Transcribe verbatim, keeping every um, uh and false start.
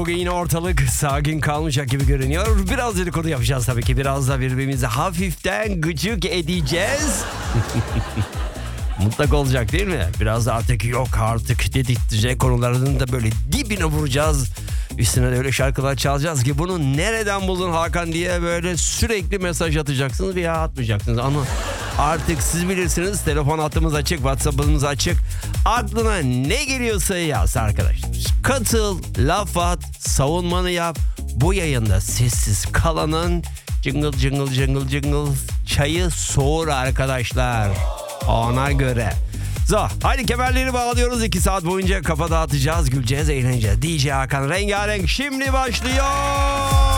bugün yine ortalık sakin kalmayacak gibi görünüyor. Biraz dedikodu yapacağız tabii ki. Biraz da birbirimizi hafiften gıcık edeceğiz. Mutlaka olacak değil mi? Biraz da artık yok artık dedirtecek konularının da böyle dibine vuracağız. Üstüne de öyle şarkılar çalacağız ki bunu nereden buldun Hakan diye böyle sürekli mesaj atacaksınız veya atmayacaksınız. Ama artık siz bilirsiniz, telefon hattımız açık, WhatsApp'ımız açık. Aklına ne geliyorsa yaz arkadaşlar. Katıl, laf at, savunmanı yap. Bu yayında sessiz kalanın jingle jingle jingle jingle çayı soğur arkadaşlar. Ona göre. So, hadi kemerleri bağlıyoruz. iki saat boyunca kafa dağıtacağız, güleceğiz, eğleneceğiz. D J Hakan Rengarenk şimdi başlıyor.